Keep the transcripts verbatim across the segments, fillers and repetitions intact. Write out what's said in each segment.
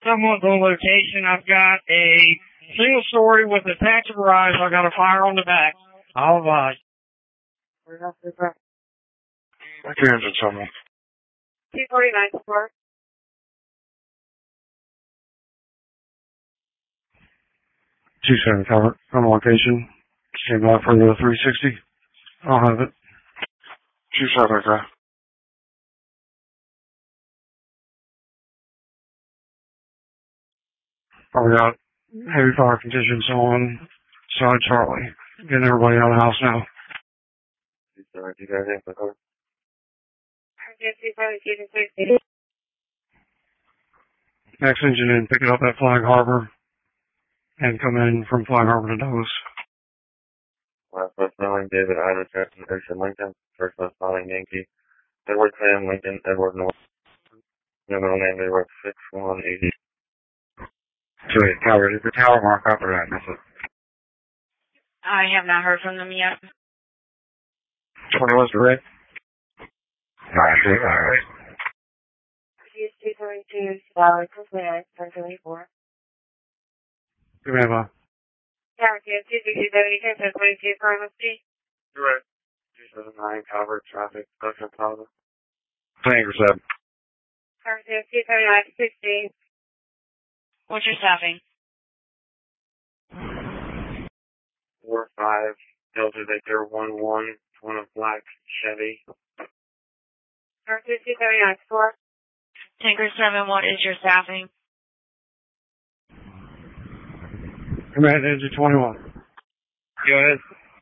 Someone's on location. I've got a single story with attached garage. I've got a fire on the back. I'll advise. What's your engine, someone? two forty-nine support. two seven cover on location. Stand by for the three sixty. I'll have it. two seven, okay. Probably got heavy fire conditions on side Charlie. Getting everybody out of the house now. two seven, you guys in for cover? two Next engine in, picking up at Flag Harbor and come in from Flag Harbor to Douglas. Last bus calling David Ida Jackson Ocean Lincoln. First bus calling Yankee. Edward Sam Lincoln, Edward North. No middle name, Edward six one eighty. So yeah, tower, is the tower mark up or that? That's it. I have not heard from them yet. twenty was direct. Alright, alright. two twenty-two, Valley, Command, ten twenty-four. Give me a bye. Tower two, two sixty, seventy, ten twenty-two, Carlos Street. Direct. two seven nine, cover traffic, Ocean Plaza. Tanker said. Tower two, two seventy-nine, sixty. What's your staffing? four five, Delta Victor one one, one of black Chevy. Tower two, two seventy-nine, four. Tanker seven, what is your staffing? Command engine twenty-one. Go ahead.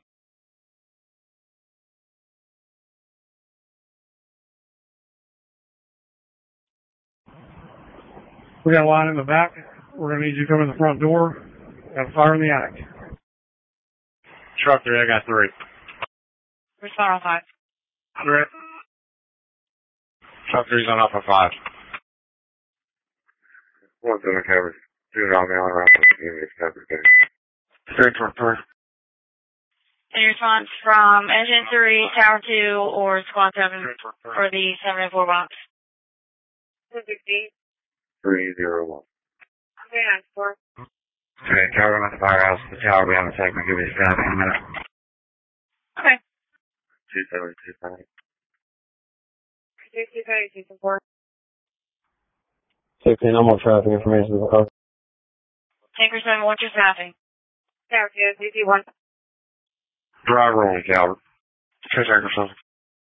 We got a line in the back. We're going to need you to come in the front door. Got a fire in the attic. Truck three, I got three. Respond on five. Direct. Truck three's on Alpha five. One's in the cover. Two on the other round. Give me a cover again. Straight truck three. Any response from Engine three, Tower two, or Squad seven for the seven and four box? two sixty. three zero one. Okay, nine four. Okay, tower at the firehouse. The tower will be on the segment. Give me a stop in a minute. Okay. two seven two five. two two seventy-two support. sixteen, no more traffic information. Tanker seven, what's your staffing? Tower two, C C one. Driver only, Calvert. Okay, Tanker seven.